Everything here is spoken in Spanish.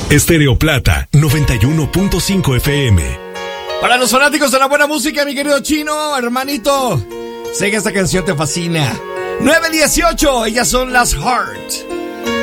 Estéreo Plata 91.5 FM. Para los fanáticos de la buena música, mi querido Chino, hermanito, sé que esta canción te fascina. 9:18, ellas son las Heart.